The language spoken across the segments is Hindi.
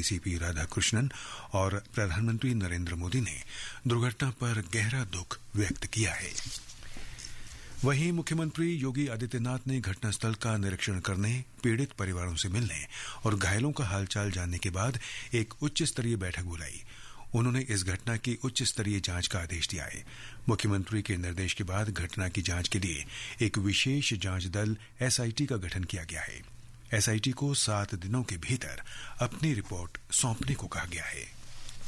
सीपी राधाकृष्णन और प्रधानमंत्री नरेंद्र मोदी ने दुर्घटना पर गहरा दुख व्यक्त किया है। वहीं मुख्यमंत्री योगी आदित्यनाथ ने घटनास्थल का निरीक्षण करने, पीड़ित परिवारों से मिलने और घायलों का हालचाल जानने के बाद एक उच्च स्तरीय बैठक बुलाई। उन्होंने इस घटना की उच्च स्तरीय जांच का आदेश दिया है। मुख्यमंत्री के निर्देश के बाद घटना की जांच के लिए एक विशेष जांच दल एसआईटी का गठन किया गया है। एसआईटी को 7 दिनों के भीतर अपनी रिपोर्ट सौंपने को कहा गया है।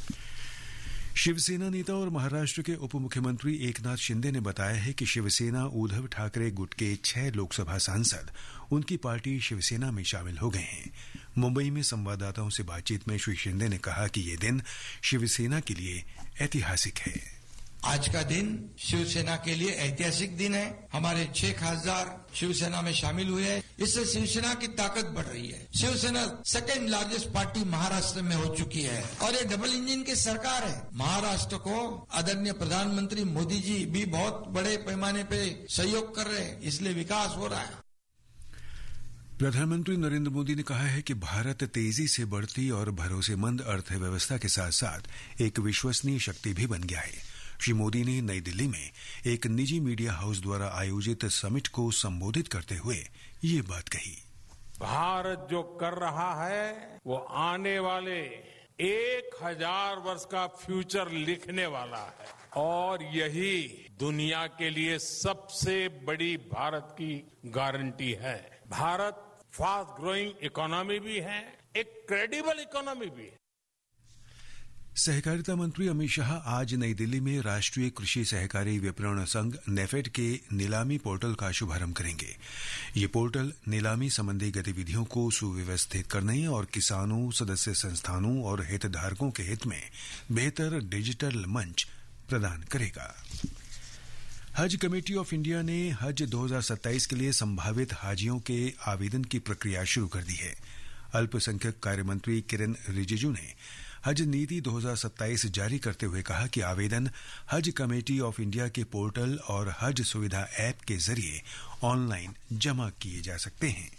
शिवसेना नेता और महाराष्ट्र के उप मुख्यमंत्री एकनाथ शिंदे ने बताया है कि शिवसेना उद्धव ठाकरे गुट के 6 लोकसभा सांसद उनकी पार्टी शिवसेना में शामिल हो गए हैं। मुंबई में संवाददाताओं से बातचीत में श्री शिंदे ने कहा कि ये दिन शिवसेना के लिए ऐतिहासिक है। आज का दिन शिवसेना के लिए ऐतिहासिक दिन है। हमारे 6 खासदार शिवसेना में शामिल हुए हैं। इससे शिवसेना की ताकत बढ़ रही है। Shiv Sena second largest party Maharashtra में हो चुकी है और ये डबल इंजन की सरकार है। महाराष्ट्र को आदरणीय प्रधानमंत्री मोदी जी भी बहुत बड़े पैमाने पे सहयोग कर रहे हैं, इसलिए विकास हो रहा है। प्रधानमंत्री नरेंद्र मोदी ने कहा है कि भारत तेजी से बढ़ती और भरोसेमंद अर्थव्यवस्था के साथ साथ एक विश्वसनीय शक्ति भी बन गया है। श्री मोदी ने नई दिल्ली में एक निजी मीडिया हाउस द्वारा आयोजित समिट को संबोधित करते हुए ये बात कही। भारत जो कर रहा है वो आने वाले 1000 वर्ष का फ्यूचर लिखने वाला है और यही दुनिया के लिए सबसे बड़ी भारत की गारंटी है। भारत फास्ट ग्रोइंग इकोनॉमी भी है, एक क्रेडिबल इकोनॉमी भी है। सहकारिता मंत्री अमित शाह आज नई दिल्ली में राष्ट्रीय कृषि सहकारी विपणन संघ नेफेड के नीलामी पोर्टल का शुभारंभ करेंगे। ये पोर्टल नीलामी संबंधी गतिविधियों को सुव्यवस्थित करने और किसानों, सदस्य संस्थानों और हितधारकों के हित में बेहतर डिजिटल मंच प्रदान करेगा। हज कमेटी ऑफ इंडिया ने हज 2027 के लिए संभावित हाजियों के आवेदन की प्रक्रिया शुरू कर दी है। अल्पसंख्यक कार्य मंत्री किरेन रिजिजू ने हज नीति 2027 जारी करते हुए कहा कि आवेदन हज कमेटी ऑफ इंडिया के पोर्टल और हज सुविधा ऐप के जरिए ऑनलाइन जमा किए जा सकते हैं।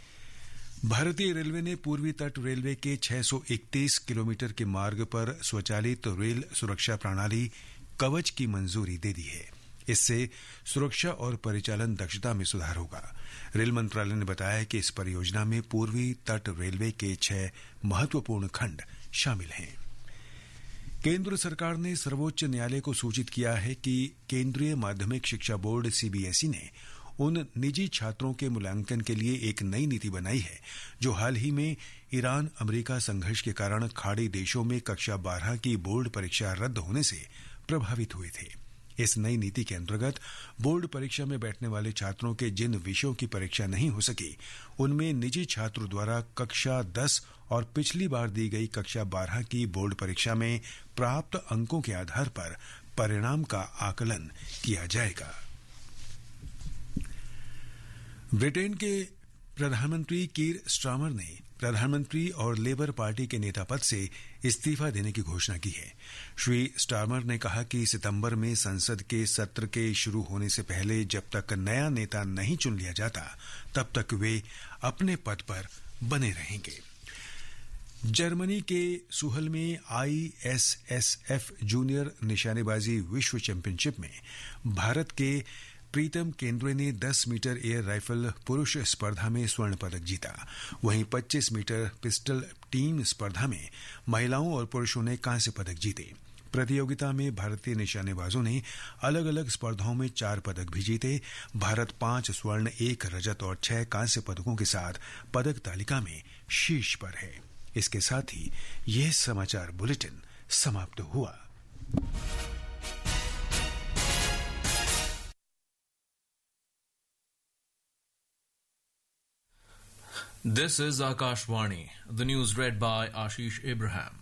भारतीय रेलवे ने पूर्वी तट रेलवे के 631 किलोमीटर के मार्ग पर स्वचालित रेल सुरक्षा प्रणाली कवच की मंजूरी दे दी है। इससे सुरक्षा और परिचालन दक्षता में सुधार होगा। रेल मंत्रालय ने बताया कि इस परियोजना में पूर्वी तट रेलवे के 6 महत्वपूर्ण खंड शामिल हैं। केंद्र सरकार ने सर्वोच्च न्यायालय को सूचित किया है कि केंद्रीय माध्यमिक शिक्षा बोर्ड सीबीएसई ने उन निजी छात्रों के मूल्यांकन के लिए एक नई नीति बनाई है जो हाल ही में ईरान अमेरिका संघर्ष के कारण खाड़ी देशों में कक्षा 12 की बोर्ड परीक्षा रद्द होने से प्रभावित हुए थे। इस नई नीति के अंतर्गत बोर्ड परीक्षा में बैठने वाले छात्रों के जिन विषयों की परीक्षा नहीं हो सकी उनमें निजी छात्र द्वारा कक्षा 10 और पिछली बार दी गई कक्षा 12 की बोर्ड परीक्षा में प्राप्त अंकों के आधार पर परिणाम का आकलन किया जाएगा। ब्रिटेन के प्रधानमंत्री कीर स्टारमर ने प्रधानमंत्री और लेबर पार्टी के नेता पद से इस्तीफा देने की घोषणा की है। श्री स्टारमर ने कहा कि सितंबर में संसद के सत्र के शुरू होने से पहले जब तक नया नेता नहीं चुन लिया जाता तब तक वे अपने पद पर बने रहेंगे। जर्मनी के सुहल में ISSF जूनियर निशानेबाजी विश्व चैंपियनशिप में भारत के प्रीतम केंद्रे ने 10 मीटर एयर राइफल पुरुष स्पर्धा में स्वर्ण पदक जीता। वहीं 25 मीटर पिस्टल टीम स्पर्धा में महिलाओं और पुरुषों ने कांस्य पदक जीते। प्रतियोगिता में भारतीय निशानेबाजों ने अलग अलग स्पर्धाओं में 4 पदक भी जीते। भारत 5 स्वर्ण, 1 रजत और 6 कांस्य पदकों के साथ पदक तालिका में शीर्ष पर है। इसके साथ ही यह समाचार बुलेटिन समाप्त हुआ। This is Akashvani. The news read by Ashish Abraham.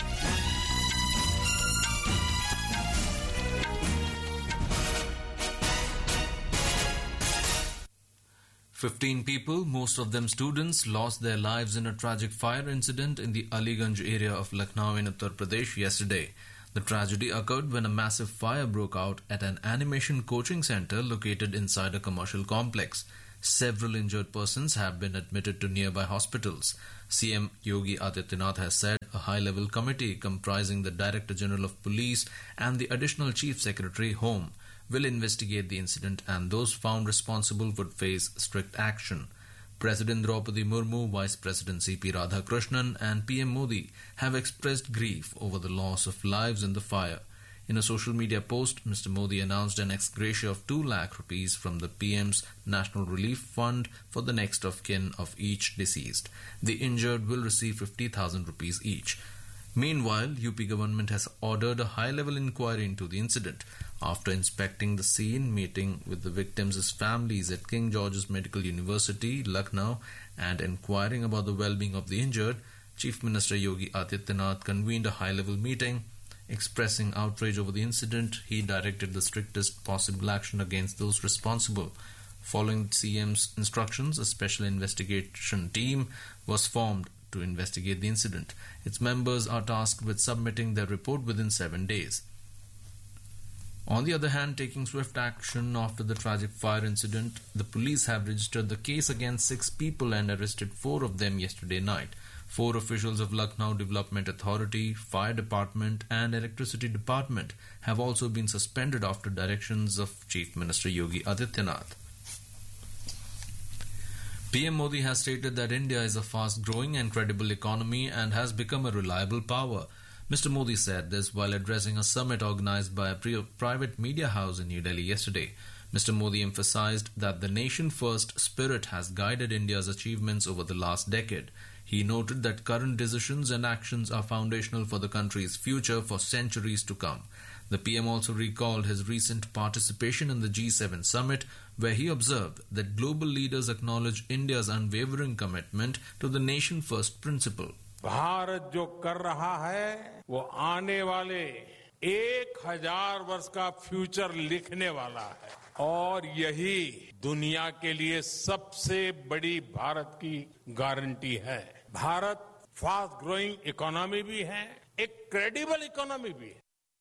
"15 people, most of them students, lost their lives in a tragic fire incident in the Aliganj area of Lucknow in Uttar Pradesh yesterday. The tragedy occurred when a massive fire broke out at an animation coaching center located inside a commercial complex. Several injured persons have been admitted to nearby hospitals. CM Yogi Adityanath has said a high-level committee comprising the Director General of Police and the Additional Chief Secretary Home will investigate the incident, and those found responsible would face strict action. President Draupadi Murmu, Vice President C.P. Radhakrishnan and PM Modi have expressed grief over the loss of lives in the fire. In a social media post, Mr. Modi announced an ex gratia of 2 lakh rupees from the PM's National Relief Fund for the next of kin of each deceased. The injured will receive 50,000 rupees each. Meanwhile, UP government has ordered a high-level inquiry into the incident. After inspecting the scene, meeting with the victims' families at King George's Medical University, Lucknow, and inquiring about the well-being of the injured, Chief Minister Yogi Adityanath convened a high-level meeting. Expressing outrage over the incident, he directed the strictest possible action against those responsible. Following CM's instructions, a special investigation team was formed to investigate the incident. Its members are tasked with submitting their report within 7 days. On the other hand, taking swift action after the tragic fire incident, the police have registered the case against 6 people and arrested 4 of them yesterday night. 4 officials of Lucknow Development Authority, Fire Department and Electricity Department have also been suspended after directions of Chief Minister Yogi Adityanath. PM Modi has stated that India is a fast-growing and credible economy and has become a reliable power. Mr. Modi said this while addressing a summit organized by a private media house in New Delhi yesterday. Mr. Modi emphasized that the nation-first spirit has guided India's achievements over the last decade. He noted that current decisions and actions are foundational for the country's future for centuries to come. The PM also recalled his recent participation in the G7 summit, where he observed that global leaders acknowledge India's unwavering commitment to the nation-first principle. Bharat जो कर रहा है वो आने वाले 1000 वर्ष का फ्यूचर लिखने वाला है और यही दुनिया के लिए सबसे बड़ी भारत की गारंटी है। भारत फास्ट ग्रोइंग इकोनॉमी भी है, एक क्रेडिबल इकोनॉमी भी है।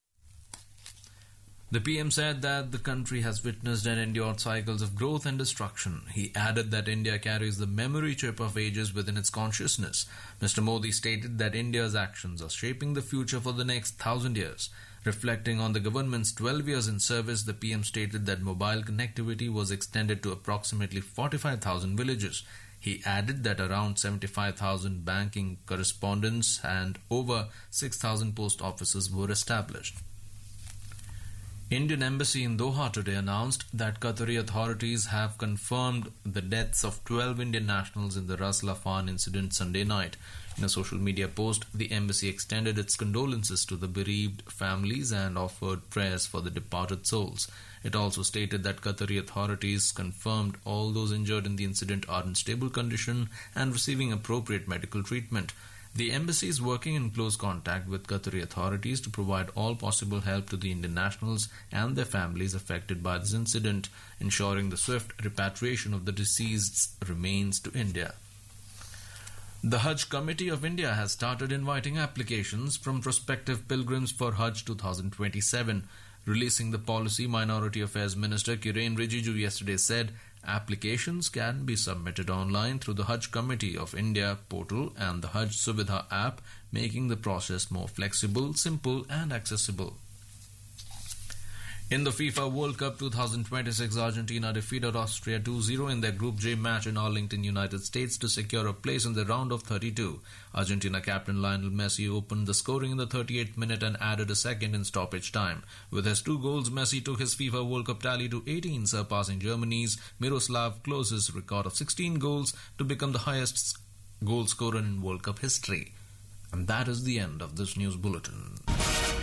The PM said that the country has witnessed and endured cycles of growth and destruction. He added that India carries the memory chip of ages within its consciousness. Mr. Modi stated that India's actions are shaping the future for the next 1,000 years. Reflecting on the government's 12 years in service, the PM stated that mobile connectivity was extended to approximately 45,000 villages. He added that around 75,000 banking correspondents and over 6,000 post offices were established. Indian Embassy in Doha today announced that Qatari authorities have confirmed the deaths of 12 Indian nationals in the Ras Laffan incident Sunday night. In a social media post, the embassy extended its condolences to the bereaved families and offered prayers for the departed souls. It also stated that Qatari authorities confirmed all those injured in the incident are in stable condition and receiving appropriate medical treatment. The embassy is working in close contact with Qatari authorities to provide all possible help to the Indian nationals and their families affected by this incident, ensuring the swift repatriation of the deceased's remains to India. The Hajj Committee of India has started inviting applications from prospective pilgrims for Hajj 2027. Releasing the policy, Minority Affairs Minister Kiren Rijiju yesterday said applications can be submitted online through the Hajj Committee of India portal and the Hajj Suvidha app, making the process more flexible, simple and accessible. In the FIFA World Cup 2026, Argentina defeated Austria 2-0 in their Group J match in Arlington, United States to secure a place in the round of 32. Argentina captain Lionel Messi opened the scoring in the 38th minute and added a second in stoppage time. With his 2 goals, Messi took his FIFA World Cup tally to 18, surpassing Germany's Miroslav Klose's record of 16 goals to become the highest goal scorer in World Cup history. And that is the end of this news bulletin.